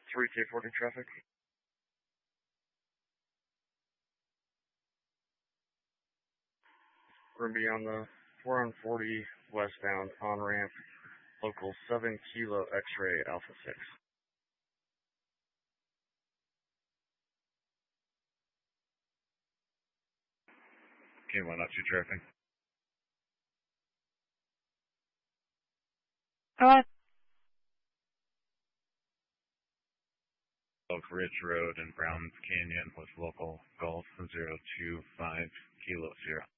3K40 traffic. We're going to be on the 440 westbound on ramp, local 7 Kilo X-ray Alpha 6. K102 traffic. Oak Ridge Road and Browns Canyon with local Golf 025 Kilo 0.